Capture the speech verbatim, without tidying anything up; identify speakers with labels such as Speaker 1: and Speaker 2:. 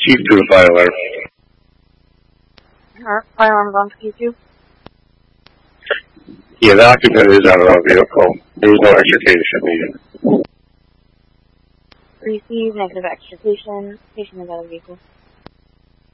Speaker 1: Chief to the fire alarm.
Speaker 2: Alright, fire alarm's on Q two.
Speaker 1: Yeah, the occupant is out of our vehicle. There was no extrication needed.
Speaker 2: Receive negative extrication. Patient is out of vehicle.